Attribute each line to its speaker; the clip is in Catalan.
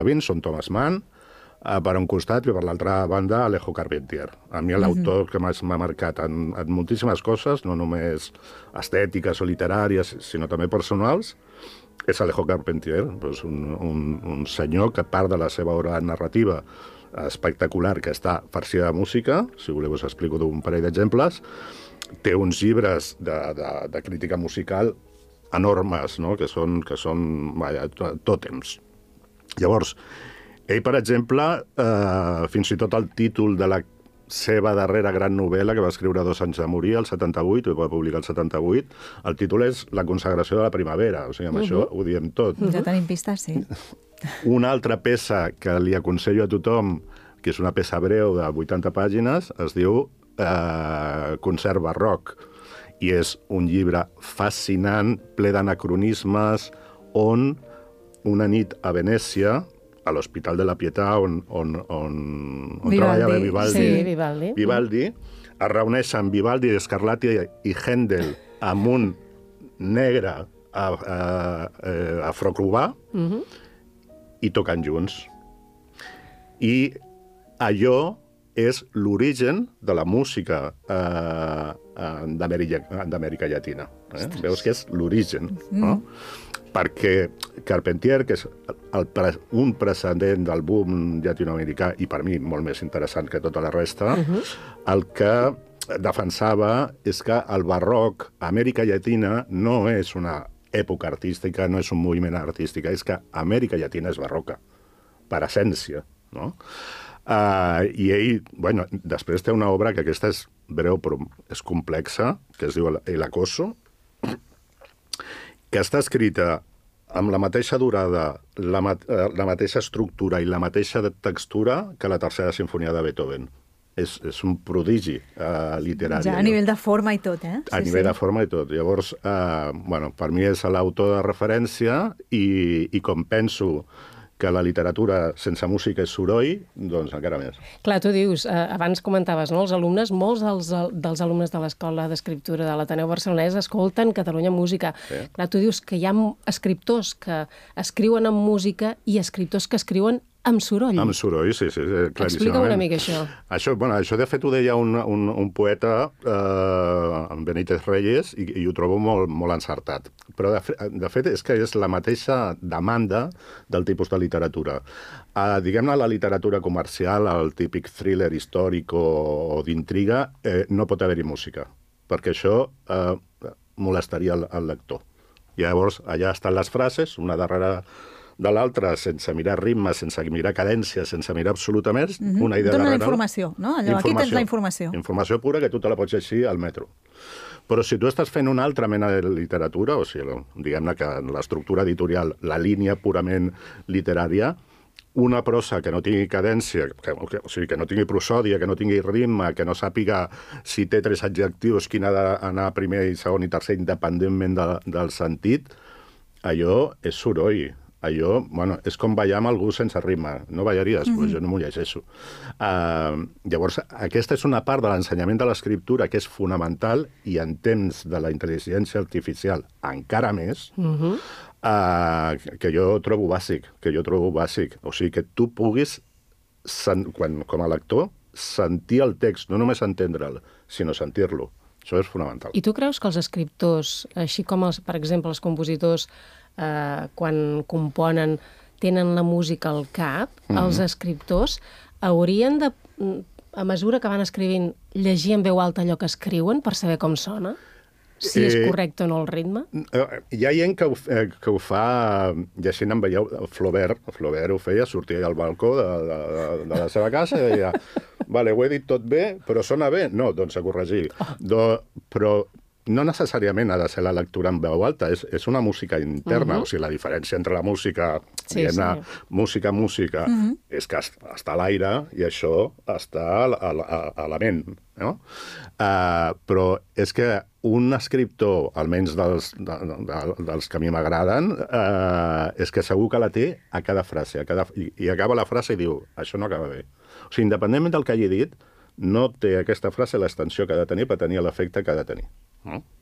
Speaker 1: són Thomas Mann, per un costat, i per l'altra banda, Alejo Carpentier. A mi l'autor que m'ha marcat en moltíssimes coses, no només estètiques o literàries, sinó també personals, és Alejo Carpentier, és un senyor que part de la seva obra narrativa espectacular, que està farcida de música, si voleu us explico d'un parell d'exemples, té uns llibres de crítica musical enormes, no? que són tòtems. Llavors, ell, per exemple, fins i tot el títol de la seva darrera gran novel·la, que va escriure 2 anys de morir, el 78, i va publicar el 78, el títol és La consagració de la primavera. O sigui, amb això ho diem tot.
Speaker 2: Ja tenim pistes, sí.
Speaker 1: Una altra peça que li aconsello a tothom, que és una peça breu de 80 pàgines, es diu Concert barroc, i és un llibre fascinant, ple d'anacronismes, on una nit a Venècia, a l'Hospital de la Pietà, on treballava Vivaldi, es reuneixen Vivaldi, Scarlatti i Händel amb un negre afrocubà i toquen junts. I allò és l'origen de la música d'Amèrica Llatina. Veus que és l'origen, no? Perquè Carpentier, que és un precedent del boom llatinoamericà, i per mi molt més interessant que tota la resta, el que defensava és que el barroc a Amèrica Llatina no és una època artística, no és un moviment artístic, és que Amèrica Llatina és barroca, per essència, no? I ell, bueno, després té una obra que aquesta és breu però és complexa, que es diu El acoso, que està escrita amb la mateixa durada, la mateixa estructura i la mateixa textura que la tercera sinfonia de Beethoven. És un prodigi literari.
Speaker 2: Ja a nivell de forma i tot, eh?
Speaker 1: A nivell de forma i tot. Llavors, bueno, per mi és l'autor de referència i com penso que la literatura sense música és soroll, doncs encara més.
Speaker 3: Clar, tu dius, abans comentaves, no?, els alumnes, molts dels alumnes de l'Escola d'Escriptura de l'Ateneu Barcelonès escolten Catalunya Música. Sí. Clar, tu dius que hi ha escriptors que escriuen amb música i escriptors que escriuen amb soroll.
Speaker 1: Amb soroll, sí, claríssimament.
Speaker 3: Explica una mica això.
Speaker 1: Això de fet ho deia un poeta, en Benítez Reyes, i ho trobo molt encertat. Però de fet és que és la mateixa demanda del tipus de literatura. Diguem-ne, la literatura comercial, el típic thriller històric o d'intriga, no pot haver-hi música, perquè això molestaria el lector. I llavors allà estan les frases, una darrere de l'altra, sense mirar ritme, sense mirar cadència, sense mirar absolutament, una idea darrere.
Speaker 2: Dona la informació, no? Allò, aquí tens la informació.
Speaker 1: Informació pura que tu te la pots llegir al metro. Però si tu estàs fent una altra mena de literatura, o sigui, diguem-ne que l'estructura editorial, la línia purament literària, una prosa que no tingui cadència, o sigui, que no tingui prosòdia, que no tingui ritme, que no sàpiga si té 3 adjectius, quin ha d'anar primer i segon i tercer, independentment del sentit, allò és soroll. Allò, bueno, és com ballar amb algú sense ritme. No ballaries, però jo no m'ho llegeixo. Llavors, aquesta és una part de l'ensenyament de l'escriptura que és fonamental i en temps de la intel·ligència artificial encara més, que jo trobo bàsic. O sigui, que tu puguis, com a lector, sentir el text, no només entendre'l, sinó sentir-lo. Això és fonamental.
Speaker 3: I tu creus que els escriptors, així com, per exemple, els compositors, quan componen, tenen la música al cap, els escriptors haurien de, a mesura que van escrivint, llegir en veu alta allò que escriuen per saber com sona? Si és correcte o no el ritme?
Speaker 1: Hi ha gent que ho fa llegint en veieu. Flaubert ho feia, sortia al balcó de la seva casa i deia vale, ho he dit tot bé, però sona bé? No, doncs a corregir. Però no necessàriament ha de ser la lectura en veu alta, és una música interna, o sigui, la diferència entre la música, música, és que està a l'aire i això està a la ment, no? Però és que un escriptor, almenys dels que a mi m'agraden, és que segur que la té a cada frase, i acaba la frase i diu, això no acaba bé. O sigui, independentment del que hagi dit, no té aquesta frase l'extensió que ha de tenir per tenir l'efecte que ha de tenir.